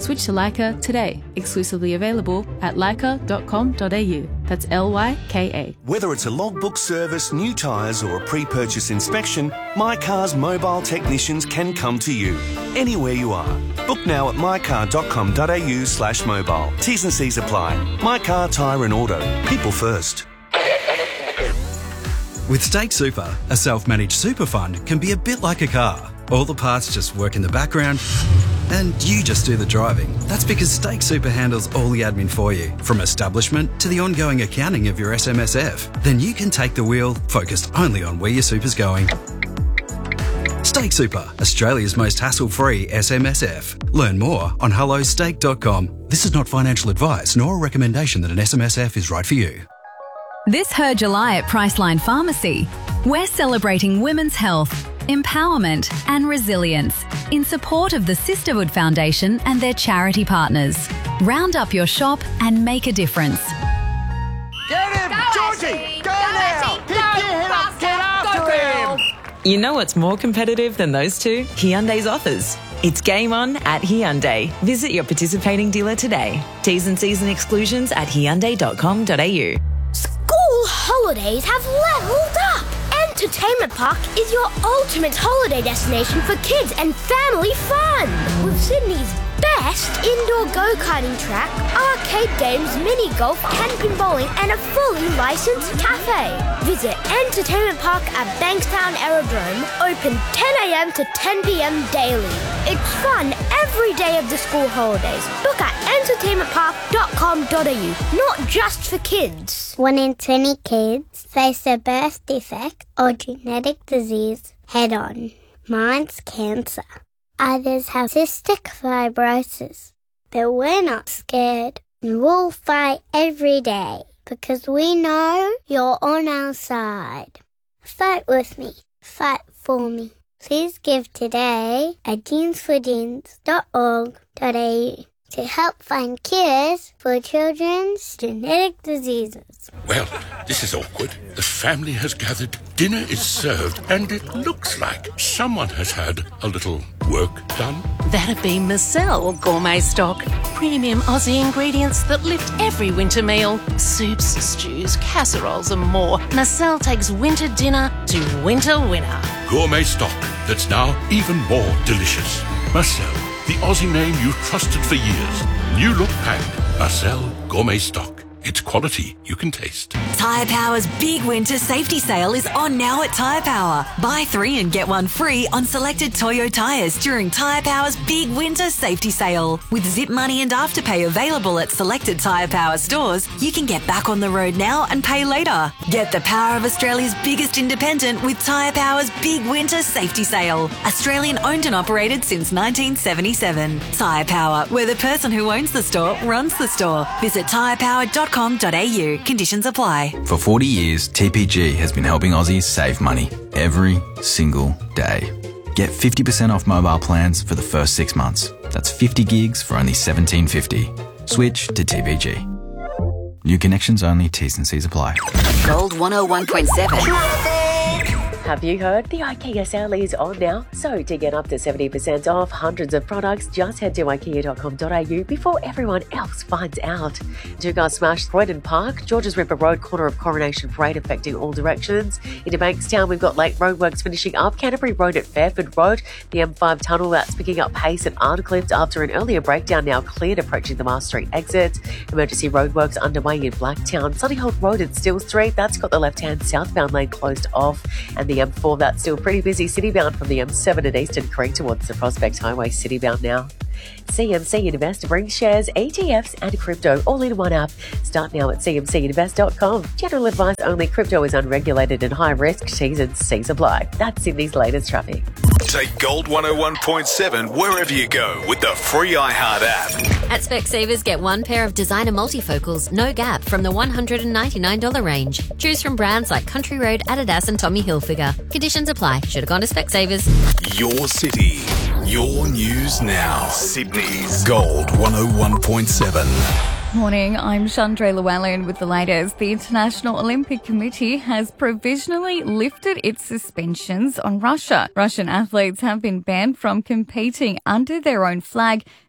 Switch to Leica today. Exclusively available at leica.com.au. That's Lyka. Whether it's a logbook service, new tyres or a pre-purchase inspection, My Car's mobile technicians can come to you, anywhere you are. Book now at mycar.com.au/mobile. T's and C's apply. My Car Tyre and Auto. People first. With Stake Super, a self-managed super fund can be a bit like a car. All the parts just work in the background and you just do the driving. That's because Stake Super handles all the admin for you, from establishment to the ongoing accounting of your SMSF. Then you can take the wheel, focused only on where your super's going. Stake Super, Australia's most hassle-free SMSF. Learn more on hellostake.com. This is not financial advice nor a recommendation that an SMSF is right for you. This Her July at Priceline Pharmacy, we're celebrating women's health, empowerment and resilience in support of the Sisterhood Foundation and their charity partners. Round up your shop and make a difference. Get him! Go Georgie! Go now! Pick your head up! Get after him! You know what's more competitive than those two? Hyundai's offers. It's game on at Hyundai. Visit your participating dealer today. T's and C's and exclusions at hyundai.com.au. School holidays have leveled up! Entertainment Park is your ultimate holiday destination for kids and family fun! With Sydney's best indoor go-karting track, arcade games, mini golf, camping, bowling and a fully licensed cafe. Visit Entertainment Park at Bankstown Aerodrome, open 10 a.m. to 10 p.m. daily. It's fun every day of the school holidays. Look at entertainmentpark.com.au, not just for kids. 1 in 20 kids face a birth defect or genetic disease head-on. Mine's cancer. Others have cystic fibrosis. But we're not scared. And we'll fight every day because we know you're on our side. Fight with me. Fight for me. Please give today at jeansforjeans.org.au to help find cures for children's genetic diseases. Well, this is awkward. The family has gathered, dinner is served, and it looks like someone has had a little work done. That'd be Marcel Gourmet Stock. Premium Aussie ingredients that lift every winter meal. Soups, stews, casseroles and more. Marcel takes winter dinner to winter winner. Gourmet stock that's now even more delicious. Marcel, the Aussie name you've trusted for years. New look packed. Marcel Gourmet Stock. It's quality you can taste. Tyre Power's big winter safety sale is on now at Tyre Power. Buy 3 and get 1 free on selected Toyo tyres during Tyre Power's big winter safety sale. With Zip Money and Afterpay available at selected Tyre Power stores, you can get back on the road now and pay later. Get the power of Australia's biggest independent with Tyre Power's big winter safety sale. Australian owned and operated since 1977. Tyre Power, where the person who owns the store runs the store. Visit tyrepower.com.au. Conditions apply. For 40 years, TPG has been helping Aussies save money every single day. Get 50% off mobile plans for the first 6 months. That's 50 gigs for only $17.50. Switch to TPG. New connections only, T's and C's apply. Gold 101.7. Have you heard? The IKEA sale is on now. So to get up to 70% off hundreds of products, just head to ikea.com.au before everyone else finds out. Two cars smashed Croydon Park, Georges River Road, corner of Coronation Parade, affecting all directions. Into Bankstown, we've got late roadworks finishing up. Canterbury Road at Fairford Road. The M5 tunnel that's picking up pace at Ardcliffe after an earlier breakdown, now cleared approaching the Mars Street exit. Emergency roadworks underway in Blacktown. Sunnyholt Road at Still Street, that's got the left-hand southbound lane closed off. And the M4, that's still pretty busy citybound from the M7 at Eastern Creek towards the Prospect Highway citybound now. CMC Invest brings shares, ETFs and crypto all in one app. Start now at cmcinvest.com. General advice only. Crypto is unregulated and high risk. T's and C's apply. That's Sydney's latest traffic. Take Gold 101.7 wherever you go with the free iHeart app. At Specsavers, get 1 pair of designer multifocals, no gap, from the $199 range. Choose from brands like Country Road, Adidas and Tommy Hilfiger. Conditions apply. Should have gone to Specsavers. Your city, your news now. Sydney's Gold 101.7. Morning, I'm Chandra Llewellyn with the latest. The International Olympic Committee has provisionally lifted its suspensions on Russia. Russian athletes have been banned from competing under their own flag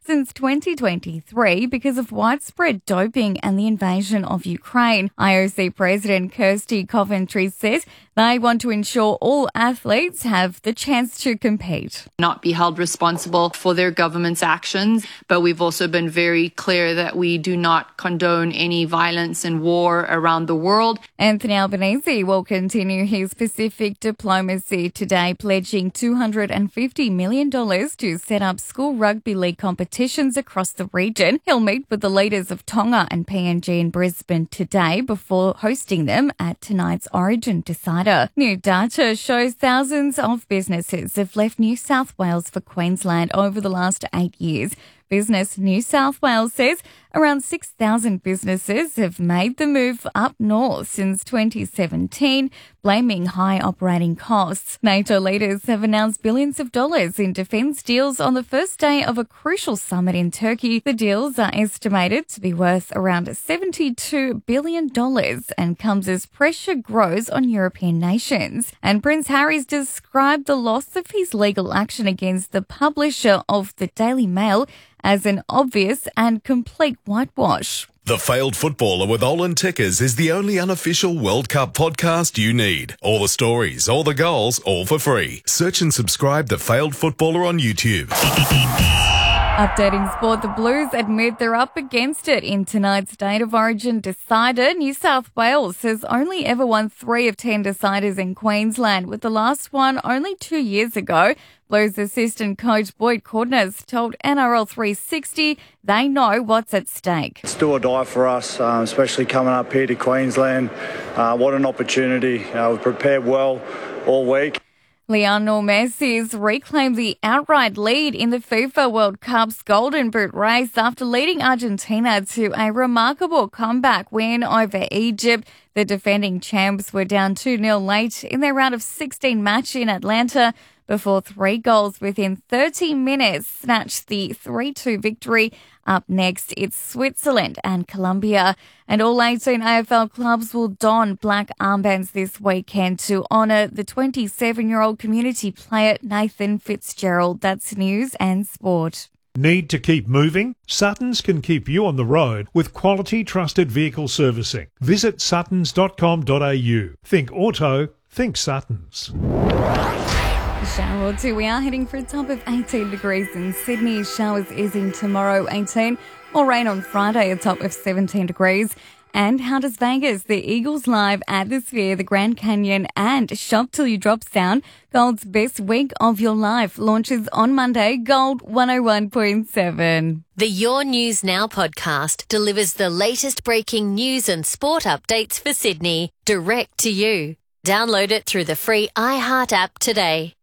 since 2023 because of widespread doping and the invasion of Ukraine. IOC President Kirsty Coventry says they want to ensure all athletes have the chance to compete. Not be held responsible for their government's actions, but we've also been very clear that we do not condone any violence and war around the world. Anthony Albanese will continue his Pacific diplomacy today, pledging $250 million to set up school rugby league competitions across the region. He'll meet with the leaders of Tonga and PNG in Brisbane today before hosting them at tonight's Origin Decider. New data shows thousands of businesses have left New South Wales for Queensland over the last 8 years. Business New South Wales says around 6,000 businesses have made the move up north since 2017, blaming high operating costs. NATO leaders have announced billions of dollars in defence deals on the first day of a crucial summit in Turkey. The deals are estimated to be worth around $72 billion and comes as pressure grows on European nations. And Prince Harry's described the loss of his legal action against the publisher of the Daily Mail as an obvious and complete whitewash. The Failed Footballer with Olin Tickers is the only unofficial World Cup podcast you need. All the stories, all the goals, all for free. Search and subscribe The Failed Footballer on YouTube. Updating sport, the Blues admit they're up against it in tonight's State of Origin decider. New South Wales has only ever won 3 of 10 deciders in Queensland, with the last one only 2 years ago. Blues assistant coach Boyd Cordner told NRL 360 they know what's at stake. It's do or die for us, especially coming up here to Queensland. What an opportunity. We've prepared well all week. Lionel Messi's reclaimed the outright lead in the FIFA World Cup's Golden Boot race after leading Argentina to a remarkable comeback win over Egypt. The defending champs were down 2-0 late in their round of 16 match in Atlanta before 3 goals within 30 minutes snatched the 3-2 victory. Up next, it's Switzerland and Colombia. And all 18 AFL clubs will don black armbands this weekend to honour the 27-year-old community player Nathan Fitzgerald. That's news and sport. Need to keep moving? Suttons can keep you on the road with quality trusted vehicle servicing. Visit suttons.com.au. Think auto, think Suttons. Shower or two. We are heading for a top of 18 degrees in Sydney. Showers easing tomorrow, 18. More rain on Friday, a top of 17 degrees. And how does Vegas, the Eagles Live, Atmosphere, the Grand Canyon and Shop Till You Drop Sound, Gold's best week of your life, launches on Monday. Gold 101.7. The Your News Now podcast delivers the latest breaking news and sport updates for Sydney direct to you. Download it through the free iHeart app today.